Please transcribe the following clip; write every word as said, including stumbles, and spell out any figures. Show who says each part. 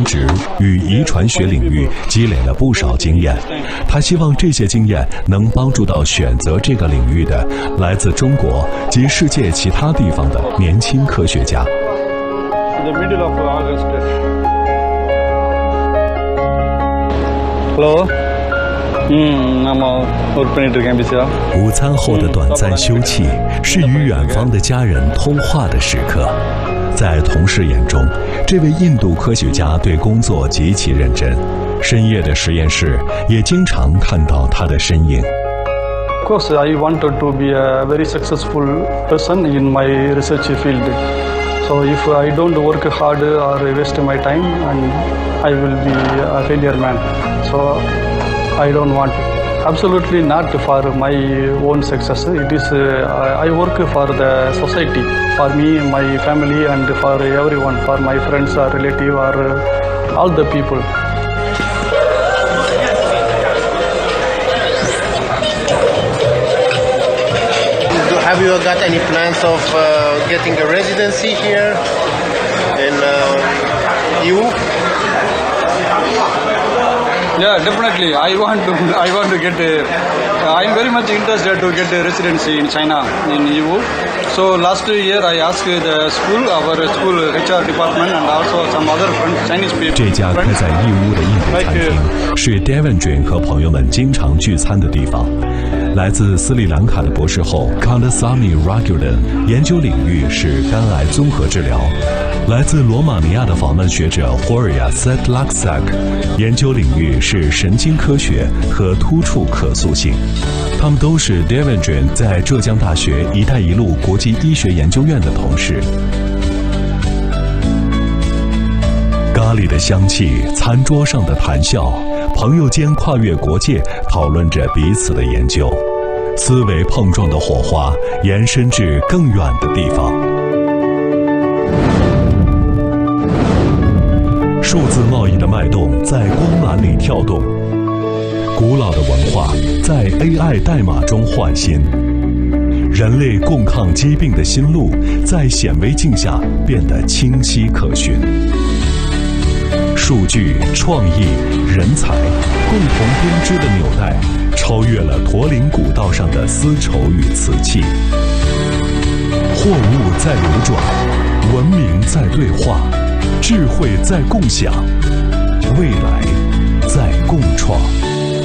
Speaker 1: 殖与遗传学领域积累了不少经验。他希望这些经验能帮助到选择这个领域的来自中国及世界其他地方的年轻科学家。
Speaker 2: Hello， 嗯，那么我பண்ணிட்டு இருக்கேன் பிஸியா。
Speaker 1: 午餐后的短暂休憩是与远方的家人通话的时刻。在同事眼中，这位印度科学家对工作极其认真，深夜的实验室也经常看到他的身影。
Speaker 2: Of course, I wanted to be a very successful person in my research field. So if I don't work hard or waste my time, and I will be a failure man. So I don't want it. Absolutely not for my own success. It is uh, I work for the society, for me, my family, and for everyone, for my friends or relative or uh, all the people.
Speaker 3: Have you got any plans of uh, getting a residency here in uh, E U?
Speaker 2: Yeah, definitely. I want to. I want to get. A, I am very much interested to get a residency in China, in E U. So last year I asked the school, our school H R department, and also some other friends, Chinese people.
Speaker 1: 这家开在义乌的印度餐厅是 Devendran 和朋友们经常聚餐的地方。来自斯里兰卡的博士后 Kandasamy Raghudan 研究领域是肝癌综合治疗。来自罗马尼亚的访问学者 Horia Setlaksak 研究领域是神经科学和突触可塑性。他们都是 Devendran 在浙江大学“一带一路”国际医学研究院的同事。咖喱的香气，餐桌上的谈笑，朋友间跨越国界讨论着彼此的研究，思维碰撞的火花延伸至更远的地方。数字贸易的脉动在光缆里跳动，古老的文化在 A I 代码中焕新，人类共抗疾病的新路在显微镜下变得清晰可循。数据、创意、人才共同编织的纽带，超越了驼铃古道上的丝绸与瓷器。货物在流转，文明在对话，智慧在共享，未来在共创。